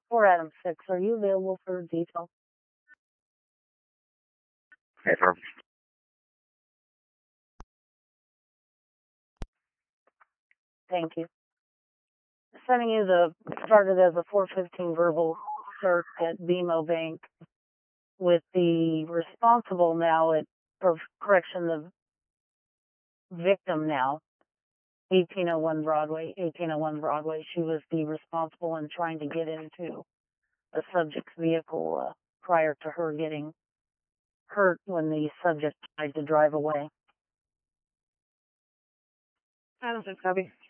For Adam 6, are you available for detail? Yes, sir. Thank you. Sending you started as a 415 verbal search at BMO Bank with the responsible now the victim now, 1801 Broadway. She was the responsible in trying to get into the subject's vehicle prior to her getting hurt when the subject tried to drive away. Adam 6, copy.